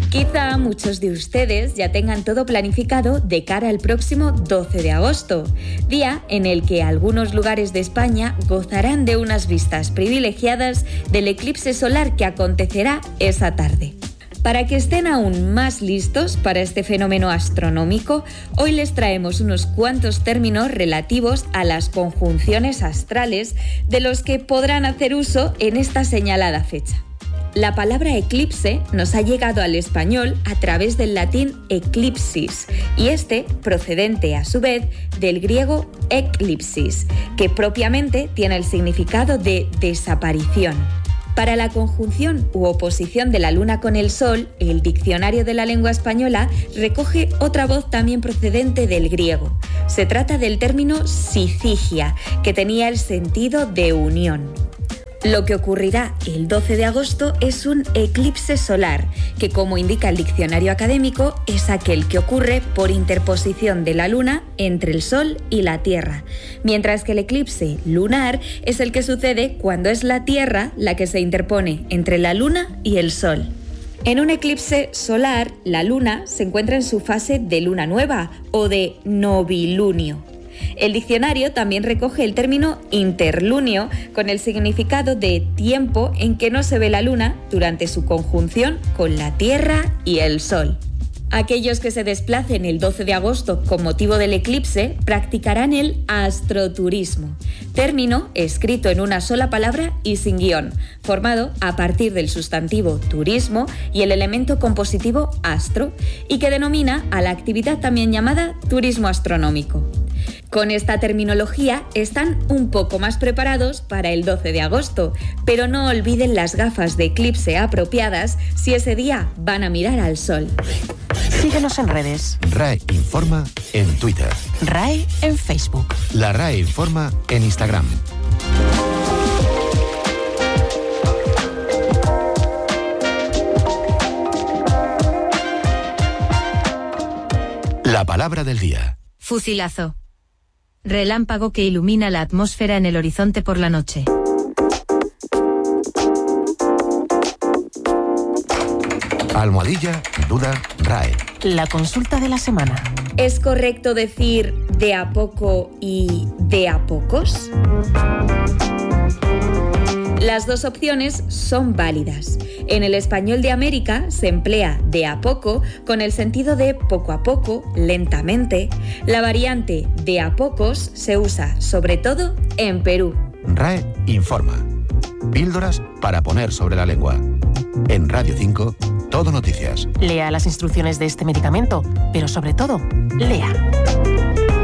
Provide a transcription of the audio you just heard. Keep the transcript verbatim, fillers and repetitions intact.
Quizá muchos de ustedes ya tengan todo planificado de cara al próximo doce de agosto, día en el que algunos lugares de España gozarán de unas vistas privilegiadas del eclipse solar que acontecerá esa tarde. Para que estén aún más listos para este fenómeno astronómico, hoy les traemos unos cuantos términos relativos a las conjunciones astrales de los que podrán hacer uso en esta señalada fecha. La palabra eclipse nos ha llegado al español a través del latín eclipsis y este procedente a su vez del griego eclipsis, que propiamente tiene el significado de desaparición. Para la conjunción u oposición de la luna con el sol, el diccionario de la lengua española recoge otra voz también procedente del griego. Se trata del término syzygia, que tenía el sentido de unión. Lo que ocurrirá el doce de agosto es un eclipse solar, que como indica el diccionario académico, es aquel que ocurre por interposición de la luna entre el sol y la tierra, mientras que el eclipse lunar es el que sucede cuando es la tierra la que se interpone entre la luna y el sol. En un eclipse solar, la luna se encuentra en su fase de luna nueva o de novilunio. El diccionario también recoge el término interlunio con el significado de tiempo en que no se ve la luna durante su conjunción con la Tierra y el Sol. Aquellos que se desplacen el doce de agosto con motivo del eclipse practicarán el astroturismo, término escrito en una sola palabra y sin guión, formado a partir del sustantivo turismo y el elemento compositivo astro, y que denomina a la actividad también llamada turismo astronómico. Con esta terminología están un poco más preparados para el doce de agosto, pero no olviden las gafas de eclipse apropiadas si ese día van a mirar al sol. Síguenos en redes. R A E Informa en Twitter. R A E en Facebook. La R A E Informa en Instagram. La palabra del día. Fusilazo. Relámpago que ilumina la atmósfera en el horizonte por la noche. Almohadilla, duda, R A E. La consulta de la semana. ¿Es correcto decir de a poco y de a pocos? Las dos opciones son válidas. En el español de América se emplea de a poco con el sentido de poco a poco, lentamente. La variante de a pocos se usa sobre todo en Perú. R A E Informa. Píldoras para poner sobre la lengua. En Radio cinco, Todo Noticias. Lea las instrucciones de este medicamento, pero sobre todo, lea.